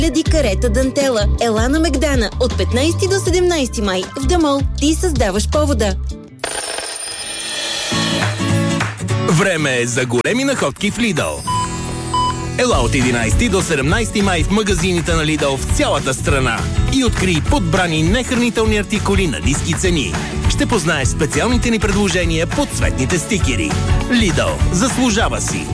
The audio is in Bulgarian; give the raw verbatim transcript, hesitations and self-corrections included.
Леди карета дантела. Ела на Мегдана от петнайсети до седемнайсети май. В Дамол ти създаваш повода. Време е за големи находки в Lidl. Ела от единайсети до седемнайсети май в магазините на Lidl в цялата страна и открий подбрани нехранителни артикули на ниски цени. Ще познаеш специалните ни предложения под цветните стикери. Lidl, заслужава си!